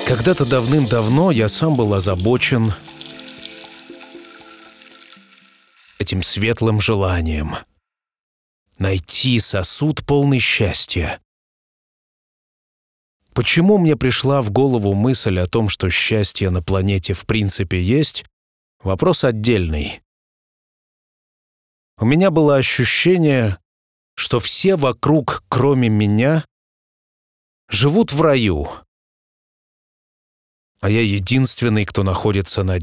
Когда-то давным-давно я сам был озабочен этим светлым желанием найти сосуд, полный счастья. Почему мне пришла в голову мысль о том, что счастье на планете в принципе есть, вопрос отдельный. У меня было ощущение, что все вокруг, кроме меня, живут в раю, а я единственный, кто находится на